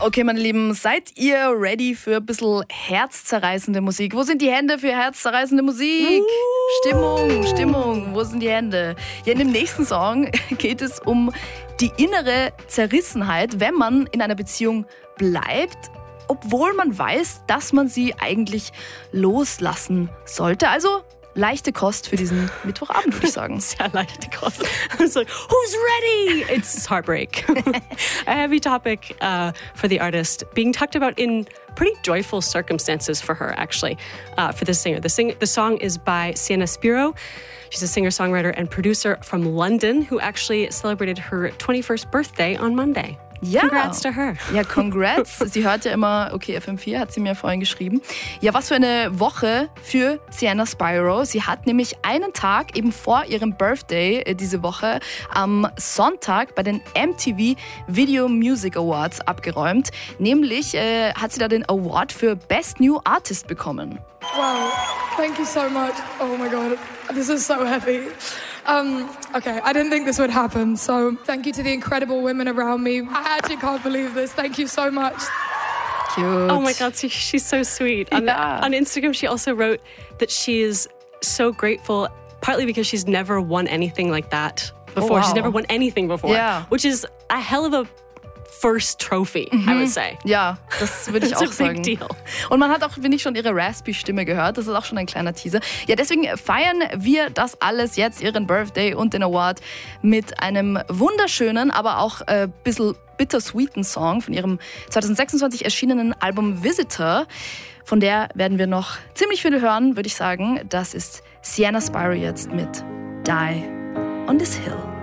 Okay, meine Lieben, seid ihr ready für ein bisschen herzzerreißende Musik? Wo sind die Hände für herzzerreißende Musik? Stimmung, wo sind die Hände? Ja, in dem nächsten Song geht es um die innere Zerrissenheit, wenn man in einer Beziehung bleibt, obwohl man weiß, dass man sie eigentlich loslassen sollte. Also leichte Kost für diesen Mittwochabend, würde ich sagen. Sehr leichte Kost. I was like, who's ready? It's heartbreak. A heavy topic for the artist, being talked about in pretty joyful circumstances for her, actually, for this singer. The song is by Sienna Spiro. She's a singer-songwriter and producer from London who actually celebrated her 21st birthday on Monday. Ja. Congrats to her. Ja, congrats. Sie hört ja immer okay FM4, hat sie mir vorhin geschrieben. Ja, was für eine Woche für Sienna Spiro. Sie hat nämlich einen Tag eben vor ihrem Birthday diese Woche am Sonntag bei den MTV Video Music Awards abgeräumt. Nämlich hat sie da den Award für Best New Artist bekommen. Wow, thank you so much. Oh my God, this is so heavy. Okay, I didn't think this would happen, so thank you to the incredible women around me. I actually can't believe this. Thank you so much. Cute. Oh my God, she's so sweet. On Instagram, she also wrote that she is so grateful, partly because she's never won anything like that before. Oh, wow. She's never won anything before, Yeah. which is a hell of a first trophy, I would say. Ja, das würde ich It's a auch sagen. big deal. Und man hat auch, finde ich, schon ihre raspy Stimme gehört. Das ist auch schon ein kleiner Teaser. Ja, deswegen feiern wir das alles jetzt, ihren Birthday und den Award, mit einem wunderschönen, aber auch ein bisschen bittersweeten Song von ihrem 2026 erschienenen Album Visitor. Von der werden wir noch ziemlich viel hören, würde ich sagen. Das ist Sienna Spiro jetzt mit Die on this Hill.